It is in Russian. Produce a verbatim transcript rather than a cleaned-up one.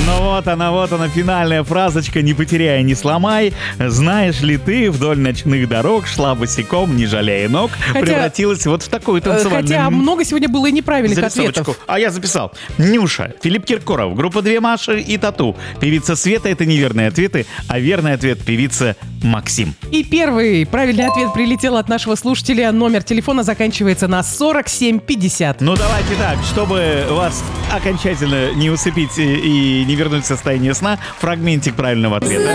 Ну вот она, вот она, финальная фразочка «Не потеряй, не сломай». Знаешь ли ты, вдоль ночных дорог шла босиком, не жалея ног, Хотя- превратилась вот в такую танцевальную... Хотя много сегодня было и неправильных Зарисовочку. ответов. А я записал. Нюша, Филипп Киркоров, группа «Две Маши» и «Тату». Певица Света — это неверные ответы, а верный ответ — певица Максим. И первый правильный ответ прилетел от нашего слушателя. Номер телефона заканчивается на сорок семь пятьдесят. Ну давайте так, чтобы вас окончательно не усыпить и не вернуть в состояние сна, фрагментик правильного ответа.